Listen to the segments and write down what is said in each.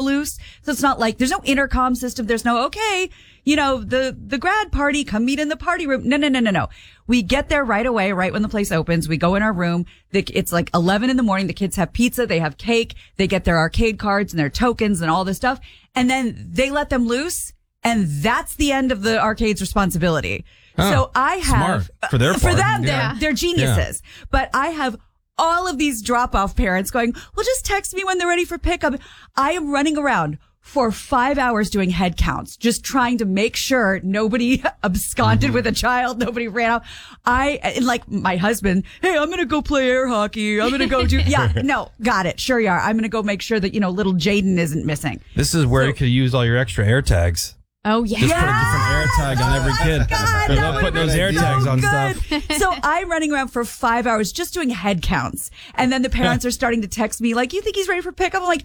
loose. So it's not like there's no intercom system. There's no, okay, the grad party, come meet in the party room. No. We get there right away, right when the place opens. We go in our room. It's like 11 in the morning. The kids have pizza. They have cake. They get their arcade cards and their tokens and all this stuff. And then they let them loose. And that's the end of the arcade's responsibility. Oh, so I have, smart. For their part. for them, Yeah. they're geniuses. Yeah. But I have all of these drop-off parents going, well, just text me when they're ready for pickup. I am running around for 5 hours doing head counts, just trying to make sure nobody absconded with a child, nobody ran out. And like my husband, hey, I'm going to go play air hockey. I'm going to go got it. Sure you are. I'm going to go make sure that, little Jaden isn't missing. This is where you could use all your extra air tags. Oh, yeah. Just put a different air tag on every kid. They love putting those air tags on stuff. So I'm running around for 5 hours just doing head counts. And then the parents are starting to text me like, you think he's ready for pickup? I'm like,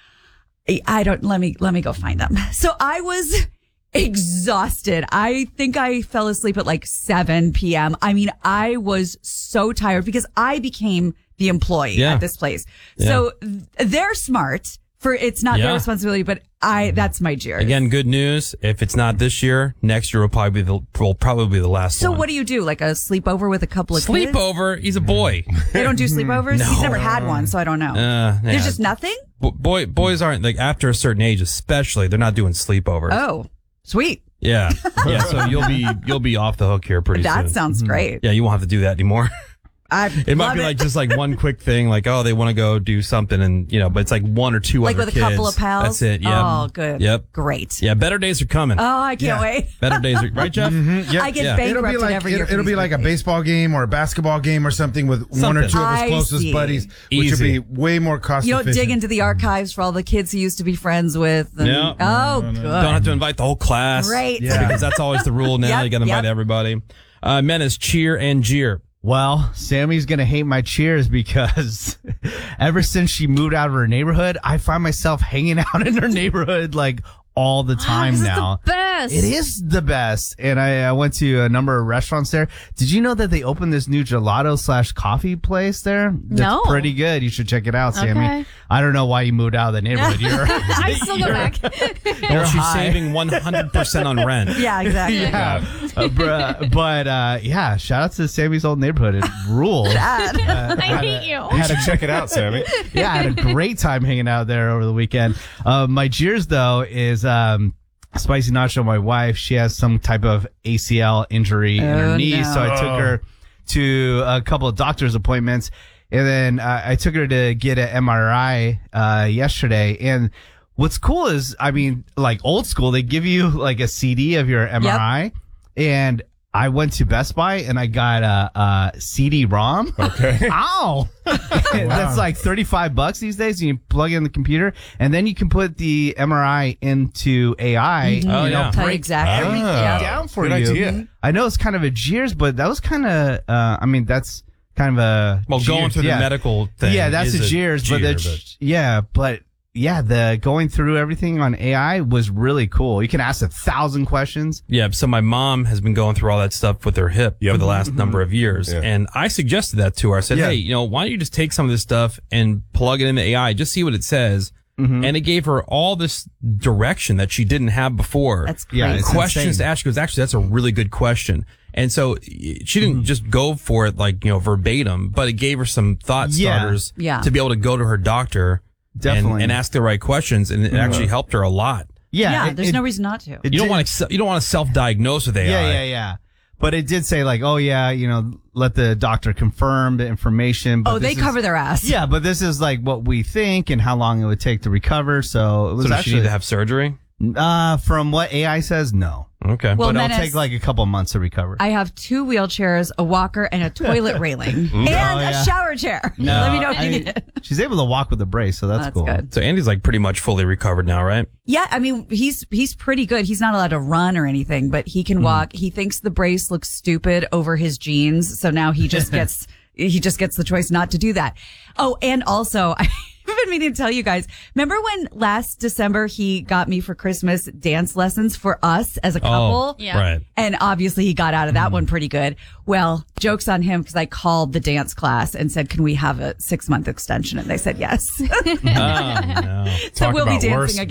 let me go find them. So I was exhausted. I think I fell asleep at like 7 p.m. I mean, I was so tired because I became the employee at this place. Yeah. So they're smart. It's not their responsibility, but that's my jeer. Again, good news. If it's not this year, next year will probably be the last one. So what do you do? Like a sleepover with a couple of kids? Sleepover? He's a boy. They don't do sleepovers? No. He's never had one, so I don't know. There's just nothing? Boys aren't, like, after a certain age especially, they're not doing sleepovers. Oh, sweet. Yeah. So you'll be off the hook here pretty soon. That sounds great. Yeah, you won't have to do that anymore. It might be it. like just like one quick thing, like, oh, they want to go do something, and but it's like one or two like other with kids. A couple of pals. That's it. Yeah. Oh, good. Yep. Great. Yeah, better days are coming. Oh, I can't wait. Better days are right, Jeff. Mm-hmm. Yep. I get bankrupted every year. It'll be like a baseball game or a basketball game or something with one or two of his closest buddies, which would be way more cost efficient. You don't dig into the archives for all the kids he used to be friends with. And, good. Don't have to invite the whole class. Great. Yeah. Because that's always the rule now. You got to invite everybody. Menace, cheer and jeer. Well, Sammy's going to hate my cheers because ever since she moved out of her neighborhood, I find myself hanging out in her neighborhood like all the time now. This is the best. It is the best. And I went to a number of restaurants there. Did you know that they opened this new gelato/coffee place there? No. That's pretty good. You should check it out, Sammy. Okay. I don't know why you moved out of the neighborhood. I still go back. Well, she's saving 100% on rent. Yeah, exactly. Yeah. Shout out to Sammy's old neighborhood. It rules. I hate you. You should check it out, Sammy. Yeah, I had a great time hanging out there over the weekend. My jeers, though, is Spicy Nacho, my wife. She has some type of ACL injury in her knee, no. so I took her to a couple of doctor's appointments, and then I took her to get an MRI yesterday. And what's cool is, I mean, like old school, they give you like a CD of your MRI, and I went to Best Buy and I got a CD-ROM. Okay. Ow! That's like $35 these days. You plug it in the computer, and then you can put the MRI into AI. Oh, yeah. Tell you exactly everything Down for Good you. idea. I know it's kind of a jeers, but that was kind of, that's kind of a Well, going jeers, through the medical thing. Yeah, that's is a jeers, but the going through everything on AI was really cool. You can ask 1,000 questions. Yeah, so my mom has been going through all that stuff with her hip for the last number of years. Yeah. And I suggested that to her. I said, hey, why don't you just take some of this stuff and plug it into AI, just see what it says. And it gave her all this direction that she didn't have before. That's great. Yeah, it's questions insane. to ask. She goes, actually, that's a really good question. And so she didn't just go for it like, verbatim, but it gave her some thought starters to be able to go to her doctor. Definitely. And ask the right questions, and it actually helped her a lot. Yeah, there's no reason not to. You don't want to self-diagnose with AI. Yeah. But it did say like, let the doctor confirm the information. But they cover their ass. Yeah, but this is like what we think and how long it would take to recover. So it was So does actually she need to have surgery? from what AI says, no. Okay. Well, But it'll Menace, take like a couple months to recover. I have 2 wheelchairs, a walker, and a toilet railing, and a shower chair. Let me know if you need it. She's able to walk with a brace, so that's cool. Good. So Andy's like pretty much fully recovered now, right? Yeah, I mean, he's pretty good. He's not allowed to run or anything, but he can walk. He thinks the brace looks stupid over his jeans, so now he just gets the choice not to do that. Oh, and also, I've been meaning to tell you guys, remember when last December he got me for Christmas dance lessons for us as a couple? Yeah. Right. And obviously he got out of that one pretty good. Well, joke's on him because I called the dance class and said, can we have a 6-month extension? And they said yes. Oh, no. So we'll be about dancing worse. again.